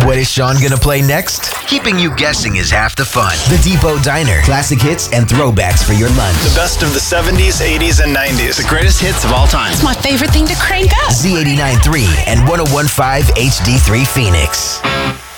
What is Sean gonna play next? Keeping you guessing is half the fun. The Depot Diner. Classic hits and throwbacks for your lunch. The best of the 70s, 80s, and 90s. The greatest hits of all time. It's my favorite thing to crank up. Z89.3 and 101.5 HD3 Phoenix.